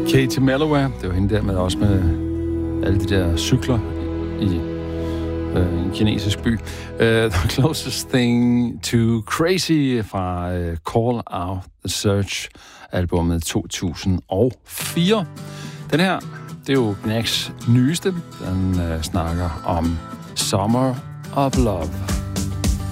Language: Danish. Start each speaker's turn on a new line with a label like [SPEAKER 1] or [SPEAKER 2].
[SPEAKER 1] Katie Melloway, det var hende der med også med alle de der cykler i en kinesisk by. The Closest Thing to Crazy fra Call Out The Search albumet 2004. Den her, det er jo Knacks nyeste. Den snakker om Summer of Love.